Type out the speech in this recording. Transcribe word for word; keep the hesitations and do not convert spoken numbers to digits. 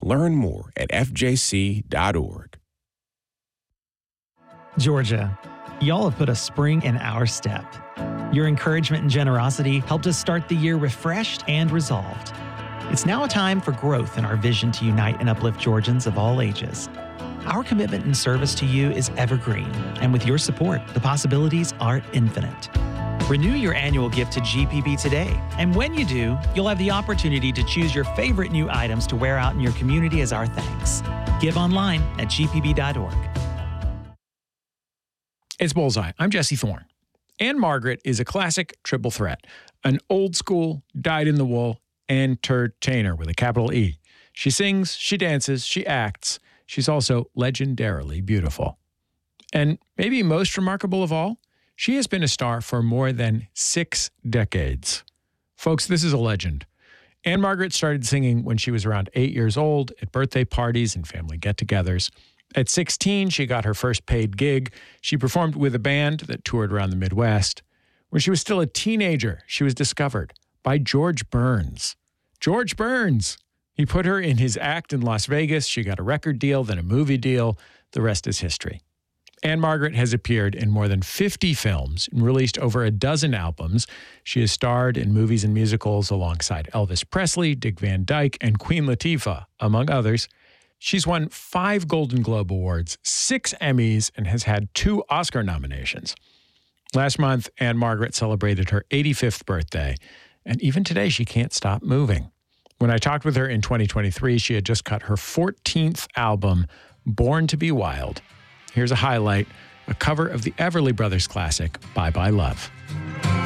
Learn more at f j c dot org. Georgia, y'all have put a spring in our step. Your encouragement and generosity helped us start the year refreshed and resolved. It's now a time for growth in our vision to unite and uplift Georgians of all ages. Our commitment and service to you is evergreen, and with your support, the possibilities are infinite. Renew your annual gift to G P B today, and when you do, you'll have the opportunity to choose your favorite new items to wear out in your community as our thanks. Give online at g p b dot org. It's Bullseye. I'm Jesse Thorne. Ann-Margret is a classic triple threat, an old-school, dyed-in-the-wool entertainer with a capital E. She sings, she dances, she acts. She's also legendarily beautiful. And maybe most remarkable of all, she has been a star for more than six decades. Folks, this is a legend. Ann-Margret started singing when she was around eight years old at birthday parties and family get-togethers. At sixteen, she got her first paid gig. She performed with a band that toured around the Midwest. When she was still a teenager, she was discovered by George Burns. George Burns! He put her in his act in Las Vegas. She got a record deal, then a movie deal. The rest is history. Ann-Margret has appeared in more than fifty films and released over a dozen albums. She has starred in movies and musicals alongside Elvis Presley, Dick Van Dyke, and Queen Latifah, among others. She's won five Golden Globe Awards, six Emmys, and has had two Oscar nominations. Last month, Ann-Margret celebrated her eighty-fifth birthday, and even today she can't stop moving. When I talked with her in twenty twenty-three, she had just cut her fourteenth album, Born to Be Wild. Here's a highlight, a cover of the Everly Brothers classic, Bye Bye Love.